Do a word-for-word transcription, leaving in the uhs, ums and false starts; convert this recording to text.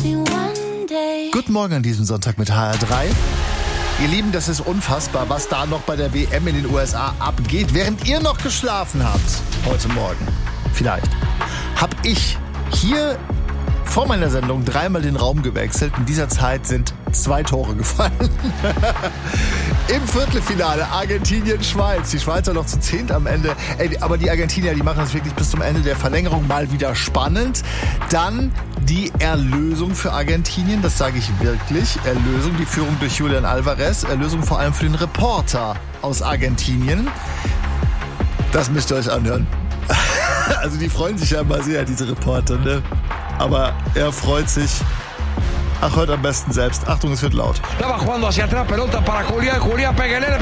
Guten Morgen an diesem Sonntag mit H R drei. Ihr Lieben, das ist unfassbar, was da noch bei der W M in den U S A abgeht. Während ihr noch geschlafen habt, heute Morgen, vielleicht, hab ich hier vor meiner Sendung dreimal den Raum gewechselt. In dieser Zeit sind zwei Tore gefallen. Im Viertelfinale Argentinien-Schweiz. Die Schweizer noch zu zehnt am Ende. Ey, aber die Argentinier, die machen das wirklich bis zum Ende der Verlängerung mal wieder spannend. Dann die Erlösung für Argentinien, das sage ich wirklich. Erlösung, die Führung durch Julian Alvarez. Erlösung vor allem für den Reporter aus Argentinien. Das müsst ihr euch anhören. Also die freuen sich ja immer sehr, diese Reporter, ne? Aber er freut sich. Ach, hört am besten selbst. Achtung, es wird laut. Estaba jugando hacia atrás, pelota para Julián, Julián Peguelera.